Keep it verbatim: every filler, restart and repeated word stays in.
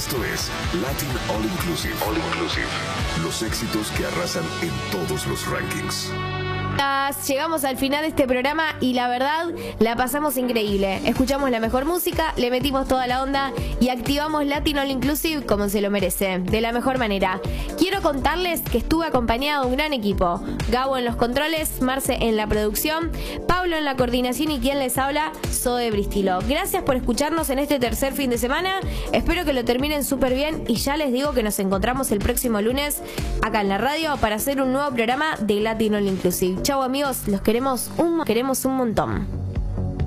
Esto es Latin All Inclusive. All Inclusive. Los éxitos que arrasan en todos los rankings. Llegamos al final de este programa y la verdad la pasamos increíble. Escuchamos la mejor música, le metimos toda la onda y activamos Latin All Inclusive como se lo merece, de la mejor manera. Quiero contarles que estuve acompañado de un gran equipo. Gabo en los controles, Marce en la producción, Pablo en la coordinación y quien les habla, Zoe Bristilo. Gracias por escucharnos en este tercer fin de semana. Espero que lo terminen súper bien y ya les digo que nos encontramos el próximo lunes acá en la radio para hacer un nuevo programa de Latin All Inclusive. Chau amigos, los queremos un, queremos un montón.